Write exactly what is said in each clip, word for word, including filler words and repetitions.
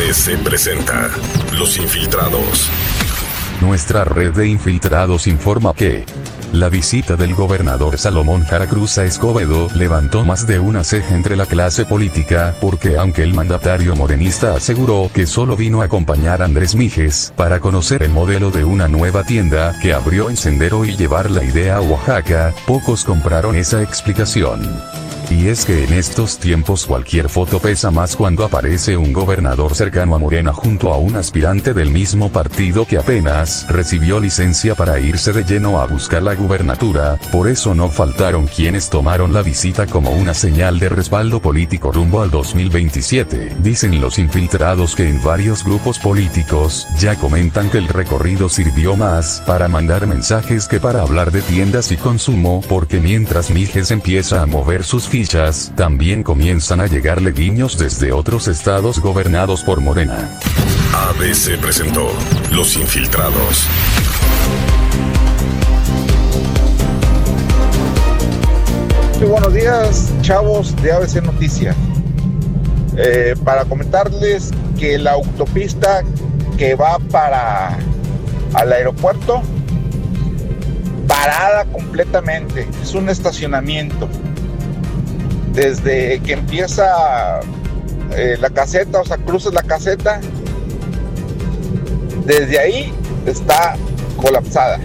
B C presenta Los Infiltrados. Nuestra red de infiltrados informa que la visita del gobernador Salomón Jara Cruz a Escobedo levantó más de una ceja entre la clase política, porque aunque el mandatario morenista aseguró que solo vino a acompañar a Andrés Mijes para conocer el modelo de una nueva tienda que abrió en Sendero y llevar la idea a Oaxaca, pocos compraron esa explicación. Y es que en estos tiempos cualquier foto pesa más cuando aparece un gobernador cercano a Morena junto a un aspirante del mismo partido que apenas recibió licencia para irse de lleno a buscar la gubernatura. Por eso no faltaron quienes tomaron la visita como una señal de respaldo político rumbo al dos mil veintisiete. Dicen los infiltrados que en varios grupos políticos ya comentan que el recorrido sirvió más para mandar mensajes que para hablar de tiendas y consumo, porque mientras Mijes empieza a mover sus fichas, también comienzan a llegarle guiños desde otros estados gobernados por Morena. A B C presentó Los Infiltrados. Muy buenos días, chavos de A B C Noticias. Eh, para comentarles que la autopista que va para al aeropuerto, parada completamente, es un estacionamiento. Desde que empieza eh, la caseta, o sea, cruzas la caseta, desde ahí está colapsada.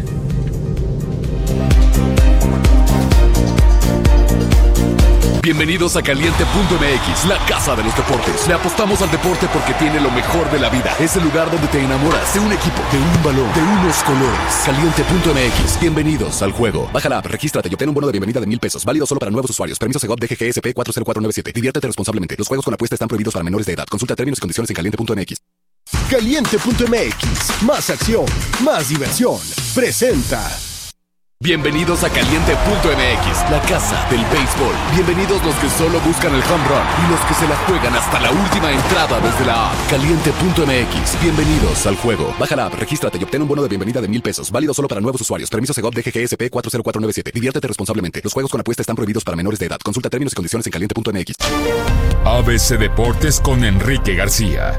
Bienvenidos a Caliente punto M X, la casa de los deportes. Le apostamos al deporte porque tiene lo mejor de la vida. Es el lugar donde te enamoras de un equipo, de un balón, de unos colores. Caliente punto M X, bienvenidos al juego. Baja la app, regístrate y obtén un bono de bienvenida de mil pesos. Válido solo para nuevos usuarios. Permiso Segov D G G S P cuatro cero cuatro nueve siete. Diviértete responsablemente. Los juegos con apuesta están prohibidos para menores de edad. Consulta términos y condiciones en Caliente punto M X. Caliente punto M X, más acción, más diversión. Presenta. Bienvenidos a Caliente punto M X, la casa del béisbol. Bienvenidos los que solo buscan el home run y los que se la juegan hasta la última entrada desde la app. Caliente punto M X, bienvenidos al juego. Baja la app, regístrate y obtén un bono de bienvenida de mil pesos. Válido solo para nuevos usuarios. Permiso Segov D G G S P cuatro cero cuatro nueve siete. Diviértete responsablemente. Los juegos con apuesta están prohibidos para menores de edad. Consulta términos y condiciones en Caliente punto M X. A B C Deportes con Enrique García.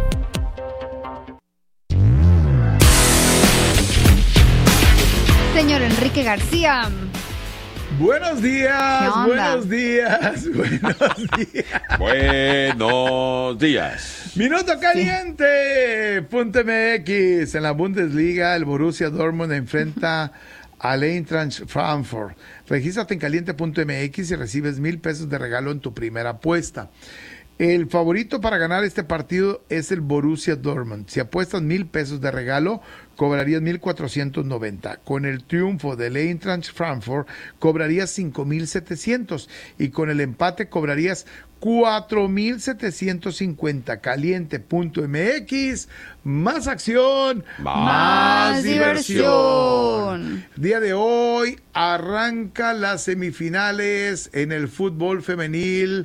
Señor Enrique García. Buenos días, buenos días, buenos días. Buenos días. Minuto caliente, punto M X. En la Bundesliga, el Borussia Dortmund enfrenta al Eintracht Frankfurt. Regístrate en caliente punto M X y recibes mil pesos de regalo en tu primera apuesta. El favorito para ganar este partido es el Borussia Dortmund. Si apuestas mil pesos de regalo, cobrarías mil cuatrocientos noventa. Con el triunfo del Eintracht Frankfurt, cobrarías cinco mil setecientos. Y con el empate, cobrarías cuatro mil setecientos cincuenta. Caliente punto M X. Más acción, más, más diversión. diversión. Día de hoy arranca las semifinales en el fútbol femenil.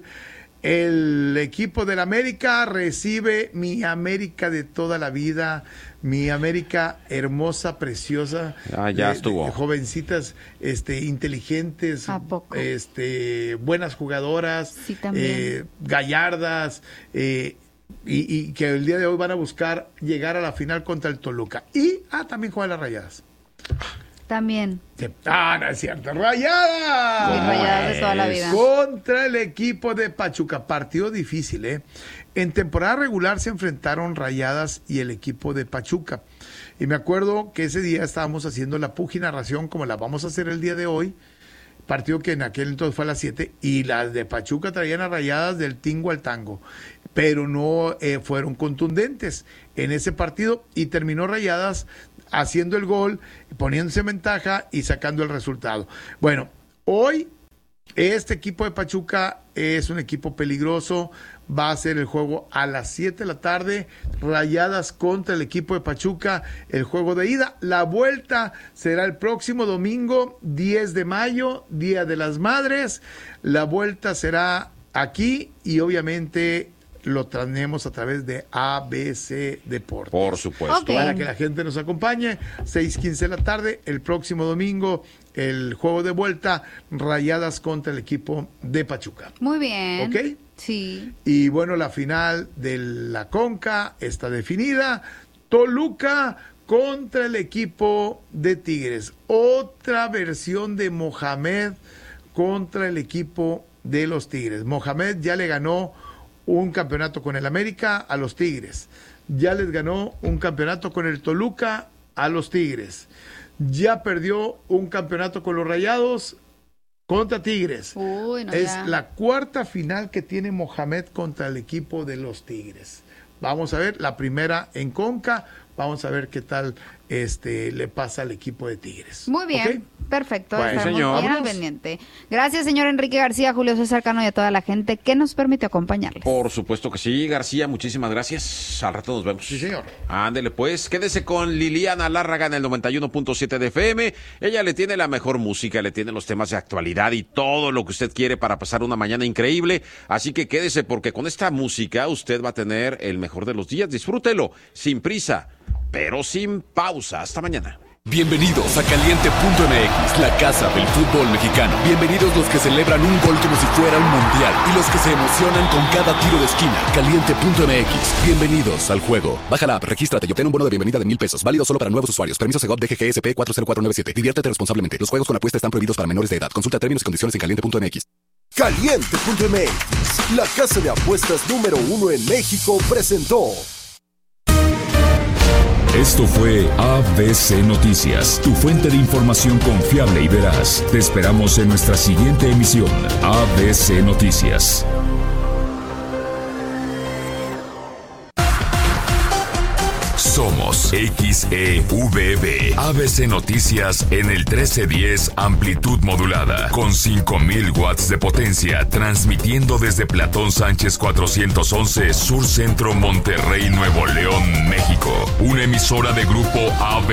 El equipo del América recibe mi América de toda la vida, mi América hermosa, preciosa, ah, ya de, estuvo. de jovencitas, este, inteligentes, ¿A poco? este, buenas jugadoras, sí, también. eh, gallardas, eh, y, y que el día de hoy van a buscar llegar a la final contra el Toluca. Y, ah, también juegan las Rayadas. También. Ah, no es cierto. ¡Rayadas! Sí, Rayadas de toda la vida. Contra el equipo de Pachuca. Partido difícil, ¿eh? En temporada regular se enfrentaron Rayadas y el equipo de Pachuca. Y me acuerdo que ese día estábamos haciendo la puginarración como la vamos a hacer el día de hoy. Partido que en aquel entonces fue a las siete. Y las de Pachuca traían a Rayadas del tingo al tango. Pero no eh, fueron contundentes en ese partido. Y terminó Rayadas haciendo el gol, poniéndose en ventaja y sacando el resultado. Bueno, hoy este equipo de Pachuca es un equipo peligroso. Va a ser el juego a las siete de la tarde. Rayadas contra el equipo de Pachuca, el juego de ida. La vuelta será el próximo domingo, diez de mayo, Día de las Madres. La vuelta será aquí y obviamente lo traemos a través de A B C Deportes. Por supuesto. Okay. Para que la gente nos acompañe, seis quince de la tarde, el próximo domingo, el juego de vuelta, Rayadas contra el equipo de Pachuca. Muy bien. ¿Ok? Sí. Y bueno, la final de la Conca está definida. Toluca contra el equipo de Tigres. Otra versión de Mohamed contra el equipo de los Tigres. Mohamed ya le ganó un campeonato con el América a los Tigres. Ya les ganó un campeonato con el Toluca a los Tigres. Ya perdió un campeonato con los Rayados contra Tigres. Uy, no, es ya. la cuarta final que tiene Mohamed contra el equipo de los Tigres. Vamos a ver, la primera en Conca. Vamos a ver qué tal este le pasa al equipo de Tigres. Muy bien, ¿Okay? Perfecto. Bueno, Estaremos señor. bien al pendiente. Gracias, señor Enrique García, Julio César Cano y a toda la gente que nos permite acompañarles. Por supuesto que sí, García, muchísimas gracias. Al rato nos vemos. Sí, señor. Ándele pues, quédese con Liliana Lárraga en el noventa y uno punto siete de F M. Ella le tiene la mejor música, le tiene los temas de actualidad y todo lo que usted quiere para pasar una mañana increíble. Así que quédese porque con esta música usted va a tener el mejor de los días. Disfrútelo, sin prisa, pero sin pausa. Hasta mañana. Bienvenidos a Caliente punto M X, la casa del fútbol mexicano. Bienvenidos los que celebran un gol como si fuera un mundial y los que se emocionan con cada tiro de esquina. Caliente punto M X, bienvenidos al juego. Baja la app, regístrate y obtén un bono de bienvenida de mil pesos, válido solo para nuevos usuarios. Permiso Segov D G G S P cuatro cero cuatro nueve siete. Diviértete responsablemente. Los juegos con apuesta están prohibidos para menores de edad. Consulta términos y condiciones en caliente punto M X. Caliente punto M X, la casa de apuestas número uno en México, presentó. Esto fue A B C Noticias, tu fuente de información confiable y veraz. Te esperamos en nuestra siguiente emisión, A B C Noticias. Somos X E V B, A B C Noticias en el trece diez amplitud modulada, con cinco mil watts de potencia, transmitiendo desde Platón Sánchez cuatrocientos once, Sur Centro, Monterrey, Nuevo León, México. Una emisora de grupo A B C.